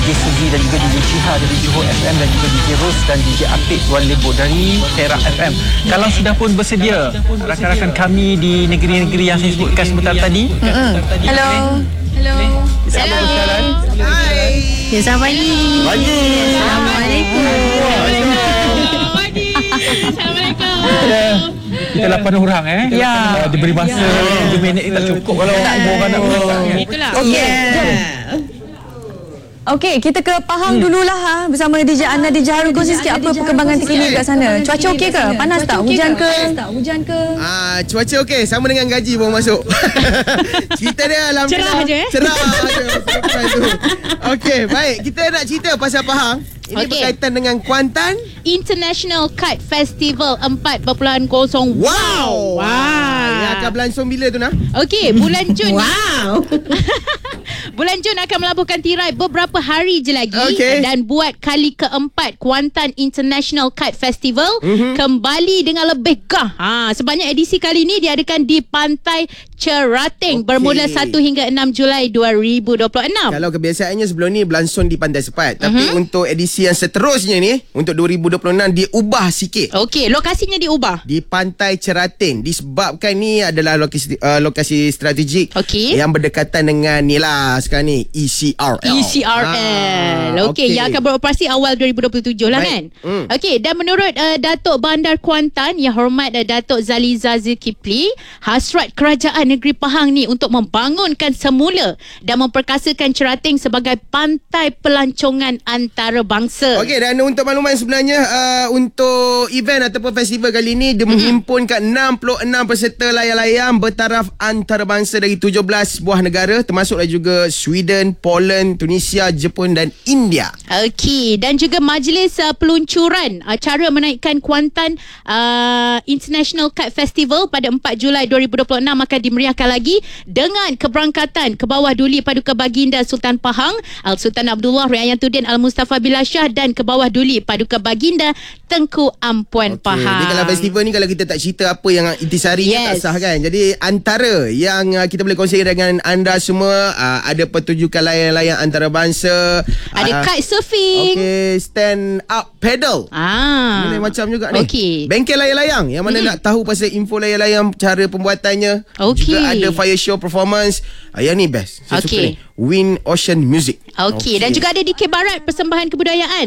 DJ Suzy dan juga DJ Chiha dari Johor FM dan juga DJ Ros dan DJ Apik Tuan Lebo dari Perak FM. Kalau sudah pun bersedia rakan-rakan kami di negeri-negeri yang saya sebutkan sebentar tadi. Hello. Hello. Hai. Ya, selamat pagi. Assalamualaikum. Kita 8 orang Ya. Diberi masa 7 minit tak cukup kalau orang nak berangkat. Itulah. Okey, kita ke Pahang dululah bersama DJ Ana, DJ Harun. Kongsi sikit apa perkembangan terkini kat sana. Cuaca okey ke? Panas tak? Hujan ke? Cuaca okey, sama dengan gaji baru masuk. Cerita dia alhamdulillah Cerah je, Cerah je. Okey, baik. Kita nak cerita pasal Pahang. Ini berkaitan dengan Kuantan International Kite Festival 4.0. Wow. Yang akan berlangsung bila tu nak? Okey, bulan Jun. Wow. Bulan Jun akan melabuhkan tirai beberapa hari je lagi. Dan buat kali keempat Kuantan International Kite Festival kembali dengan lebih gah. Sebanyak edisi kali ini diadakan di Pantai Cerating bermula 1 hingga 6 Julai 2026. Kalau kebiasaannya sebelum ni berlangsung di Pantai Sepat, tapi untuk edisi yang seterusnya ni untuk 2026 diubah sikit. Okey, lokasinya diubah. Di Pantai Cerating disebabkan ni adalah lokasi strategik yang berdekatan dengan ni lah sekarang ni ECRL. Okey, yang akan beroperasi awal 2027 lah kan. Okey, dan menurut Datuk Bandar Kuantan Yang Hormat Datuk Zaliza Zulkifli, hasrat kerajaan negeri Pahang ni untuk membangunkan semula dan memperkasakan Cerating sebagai pantai pelancongan antarabangsa. Okey, dan untuk makluman sebenarnya untuk event ataupun festival kali ini dia menghimpunkan 66 peserta layang-layang bertaraf antarabangsa dari 17 buah negara, termasuklah juga Sweden, Poland, Tunisia, Jepun dan India. Okey, dan juga majlis peluncuran acara menaikkan Kuantan International Kite Festival pada 4 Julai 2026 akan dimeriahkan lagi dengan keberangkatan ke bawah Duli Paduka Baginda Sultan Pahang Al-Sultan Abdullah Riayatuddin Al-Mustafa Billah Shah dan ke bawah Duli Paduka Baginda Tengku Ampuan Pahang. Jadi kalau festival ni kalau kita tak cerita apa yang intisarinya tak sah kan. Jadi antara yang kita boleh kongsi dengan anda semua, ada pertunjukan layang-layang antarabangsa, ada kite surfing, stand up paddle, boleh macam juga ni. Bengkel layang-layang yang mana nak tahu pasal info layang-layang, cara pembuatannya. Juga ada fire show performance. Yang ni best. Saya suka ni. Wind Ocean Music. Dan juga ada DK Barat persembahan kebudayaan.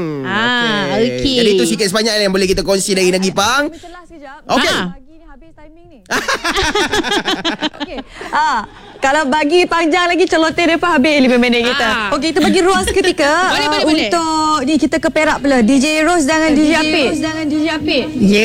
Jadi itu sikit sebanyak yang boleh kita kongsi dari negeri Pahang. Okey. Habis timing ni. Kalau bagi panjang lagi celoteh depan habis 5 minit kita. Okey, kita bagi ruang seketika untuk ni kita ke Perak pula. DJ Ros dengan DJ Apik.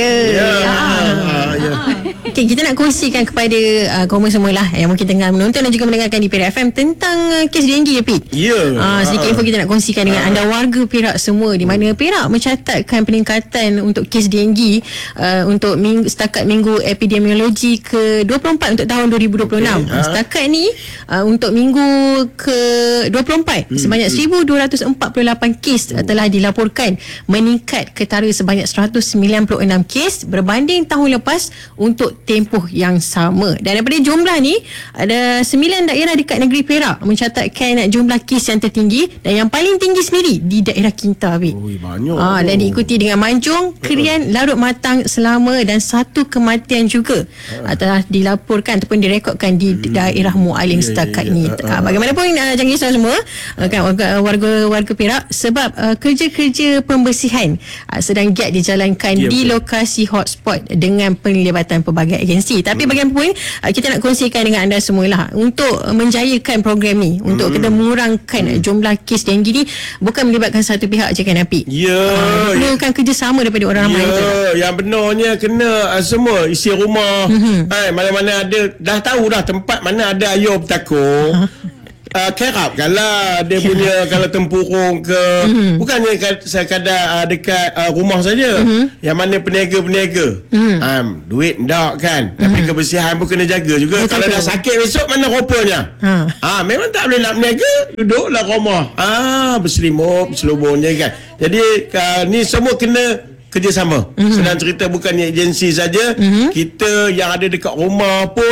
Okay, kita nak kongsikan kepada kaum semua lah yang mungkin tengah menonton dan juga mendengarkan di Perak FM tentang kes denggi, Apik. Sedikit info kita nak kongsikan dengan anda warga Perak semua, di mana Perak mencatatkan peningkatan untuk kes denggi untuk setakat minggu epidemiologi ke-24 untuk tahun 2026. Setakat ni untuk minggu ke-24 sebanyak 1,248 kes telah dilaporkan, meningkat ketara sebanyak 196 kes berbanding tahun lepas untuk tempoh yang sama. Dan daripada jumlah ni, ada 9 daerah dekat negeri Perak mencatatkan jumlah kes yang tertinggi, dan yang paling tinggi sendiri di daerah Kinta. Banyak. Dan diikuti dengan Manjung, Krian, Larut Matang, Selama dan satu kematian juga telah dilaporkan ataupun direkodkan di daerah Mualim setakat ni. Bagaimanapun jangan risau semua kan warga Perak, sebab kerja-kerja pembersihan sedang giat dijalankan di lokasi hotspot dengan penglibatan pelbagai agensi. Tapi bagaimanapun kita nak kongsikan dengan anda semualah untuk menjayakan program ni, untuk kita mengurangkan jumlah kes denggi ni bukan melibatkan satu pihak je kan, Apik. Perlukan kerjasama daripada orang ramai. Yang benarnya kena semua isi rumah. Mana-mana ada, dah tahu dah tempat mana ada air bertakur. Kerapkan lah dia punya kalau tempurung ke bukannya sekadar dekat rumah saja. Yang mana peniaga-peniaga duit ndak kan, tapi kebersihan pun kena jaga juga. Kalau dah sakit besok mana rupanya. Memang tak boleh nak berniaga, duduklah rumah berselimut berselubungnya kan. Jadi ni semua kena kerjasama. Senang cerita bukannya agensi saja, kita yang ada dekat rumah pun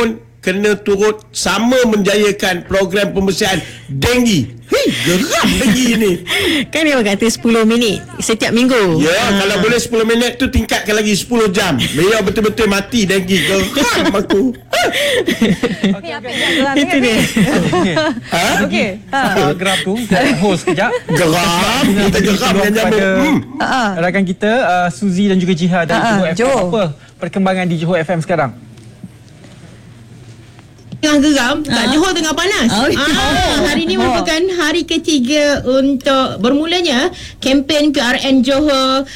kena turut sama menjayakan program pembersihan denggi. Geram denggi ni. Kan dia kata 10 minit setiap minggu. Ya, kalau boleh 10 minit tu tingkatkan lagi 10 jam. Biar betul-betul mati denggi. Geram aku. Itu dia. Okey. Geram tu host sekejap. Geram. Kita geram dengan nyamuk. Rakan kita Suzy dan juga Jihad dari Johor FM. Johor. Apa perkembangan di Johor FM sekarang? Tengah geram kat Johor tengah panas. Hari ini merupakan hari ketiga untuk bermulanya kempen PRN Johor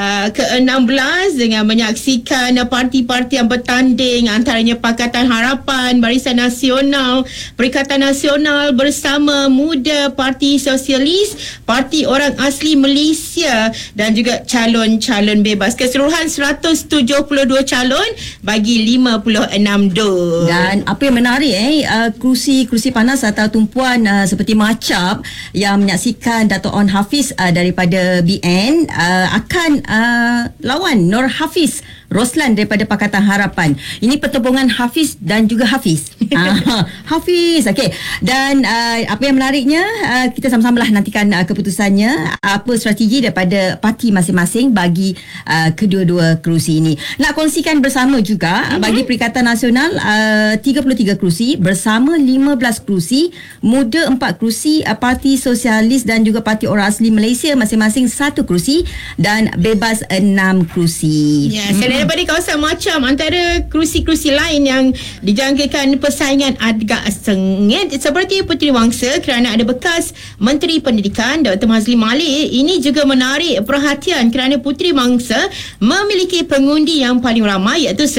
ke-16 dengan menyaksikan parti-parti yang bertanding, antaranya Pakatan Harapan, Barisan Nasional, Perikatan Nasional bersama Muda, Parti Sosialis, Parti Orang Asli Malaysia dan juga calon-calon bebas. Keseluruhan 172 calon bagi 56 dos. Dan apa yang menarik kerusi panas atau tumpuan seperti Macap yang menyaksikan Dato' On Hafiz daripada BN akan lawan Nur Hafiz Roslan daripada Pakatan Harapan. Ini pertembungan Hafiz dan juga Hafiz. Hafiz, okey. Dan apa yang menariknya, kita sama-samalah nantikan keputusannya, apa strategi daripada parti masing-masing bagi kedua-dua kerusi ini. Nak kongsikan bersama juga bagi Perikatan Nasional 33 kerusi bersama 15 kerusi, Muda 4 kerusi, Parti Sosialis dan juga Parti Orang Asli Malaysia masing-masing 1 kerusi dan bebas 6 kerusi. Ya, daripada kawasan Macam, antara kerusi-kerusi lain yang dijangkakan persaingan agak sengit seperti Puteri Wangsa kerana ada bekas Menteri Pendidikan Dr. Mazli Malik. Ini juga menarik perhatian kerana Puteri Wangsa memiliki pengundi yang paling ramai iaitu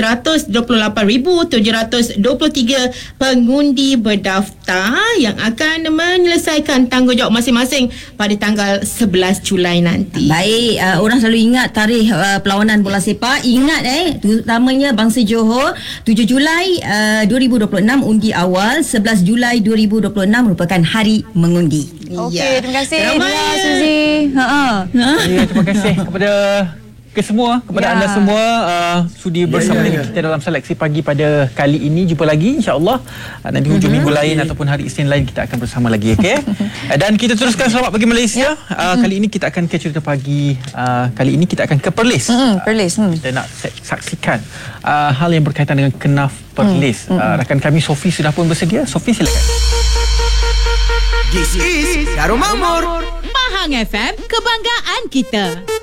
128,723 pengundi berdaftar yang akan menyelesaikan tanggungjawab masing-masing pada tanggal 11 Julai nanti. Baik, orang selalu ingat tarikh perlawanan bola sepak. Ingat terutamanya bangsa Johor 7 Julai 2026 undi awal, 11 Julai 2026 merupakan hari mengundi. Okey, terima kasih Ramai. Suzy. Ya, terima kasih kepada kepada anda semua sudi bersama dengan kita dalam seleksi pagi pada kali ini. Jumpa lagi insya-Allah nanti hujung minggu lain ataupun hari Isnin lain kita akan bersama lagi, okey. Dan kita teruskan Selamat Pagi Malaysia. Kali ini kita akan ke cerita pagi. Kali ini kita akan ke Perlis. Perlis. Kita nak saksikan hal yang berkaitan dengan kenaf Perlis. Rakan kami Sofi sudah pun bersedia. Sofi, silakan. This is Darul Makmur. Mahang FM, kebanggaan kita.